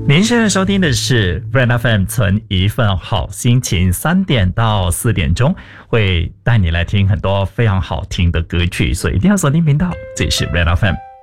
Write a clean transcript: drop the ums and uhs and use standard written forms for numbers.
您现在收听的是 Brand FM 存一份好心情，3点到4点钟会带你来听很多非常好听的歌曲，所以一定要锁定频道。这里是 Brand FM。